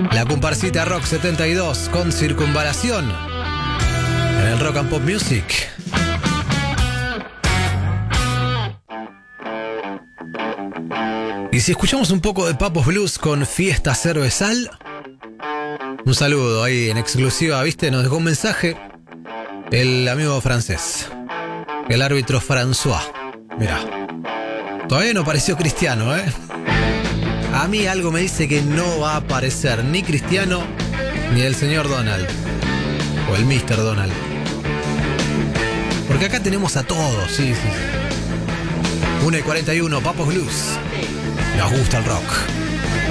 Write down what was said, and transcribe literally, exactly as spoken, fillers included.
La comparsita Rock setenta y dos con Circunvalación en el Rock and Pop Music. Y si escuchamos un poco de Papos Blues con Fiesta Cervezal, un saludo ahí en exclusiva, ¿viste? Nos dejó un mensaje el amigo francés, el árbitro François. Mirá, todavía no apareció Cristiano, ¿eh? A mí algo me dice que no va a aparecer ni Cristiano ni el señor Donald o el mister Donald. Porque acá tenemos a todos, sí, sí. una y cuarenta y uno, Papos Blues. Nos gusta el rock.